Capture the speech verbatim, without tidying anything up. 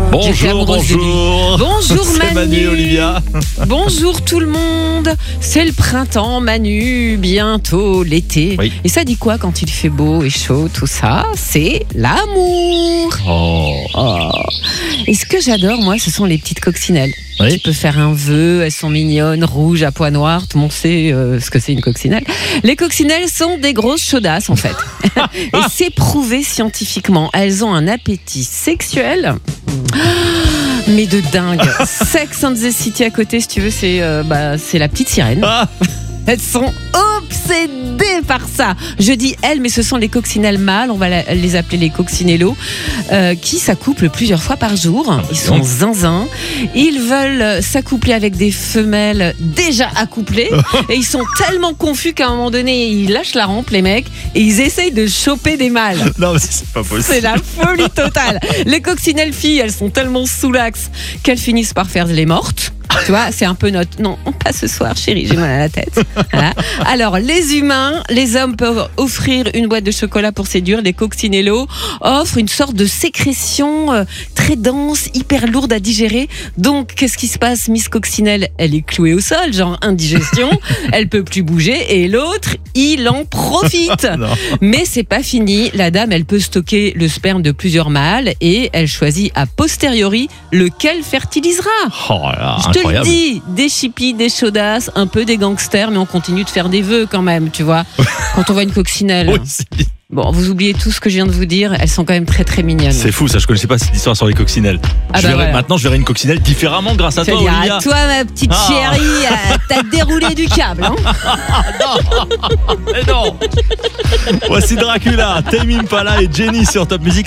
Bonjour, J'étais amoureuse de lui. bonjour. Bonjour C'est Manu. Manu, Olivia. Bonjour tout le monde. C'est le printemps, Manu. Bientôt l'été. Oui. Et ça dit quoi quand il fait beau et chaud, tout ça? C'est l'amour. Oh. Oh. Et ce que j'adore, moi, ce sont les petites coccinelles. Oui. Tu peux faire un vœu, elles sont mignonnes, rouges à pois noirs. Tout le monde sait euh, ce que c'est une coccinelle. Les coccinelles sont des grosses chaudasses, en fait. Et c'est prouvé scientifiquement. Elles ont un appétit sexuel. Mais de dingue. Sex and the City à côté, si tu veux, c'est euh, bah, c'est la petite sirène. Ah. Elles sont obsédées par ça. Je dis elles, mais ce sont les coccinelles mâles, on va la- les appeler les coccinellos, euh, qui s'accouplent plusieurs fois par jour. Ils sont zinzins. Ils veulent s'accoupler avec des femelles déjà accouplées. Et ils sont tellement confus qu'à un moment donné, ils lâchent la rampe, les mecs, et ils essayent de choper des mâles. Non, mais c'est pas possible. C'est la folie totale. Les coccinelles filles, elles sont tellement sous l'axe qu'elles finissent par faire les mortes. Tu vois, c'est un peu notre... Non, pas ce soir, chérie, j'ai mal à la tête. Voilà. Alors, les humains, les hommes peuvent offrir une boîte de chocolat pour séduire. Les coccinellos offrent une sorte de sécrétion euh, très dense, hyper lourde à digérer. Donc, qu'est-ce qui se passe? Miss Coccinelle, elle est clouée au sol, genre indigestion. Elle peut plus bouger. Et l'autre, il en profite. Non. Mais c'est pas fini. La dame, elle peut stocker le sperme de plusieurs mâles et elle choisit a posteriori lequel fertilisera. Oh là là, Je te le incroyable. dis, des chippies, des chaudasses, un peu des gangsters, mais on continue de faire des vœux quand même, tu vois. Quand on voit une coccinelle. Oui, c'est- Bon, vous oubliez tout ce que je viens de vous dire, elles sont quand même très très mignonnes. c'est fou, ça, je connaissais pas cette histoire sur les coccinelles. Ah Je bah verrai- voilà. Maintenant, je verrai une coccinelle différemment grâce à Je veux toi, dire, Olivia. à toi, ma petite Ah. chérie, euh, t'as déroulé du câble, hein. Mais non. Voici Dracula, Tame Impala et Jenny sur Top Music.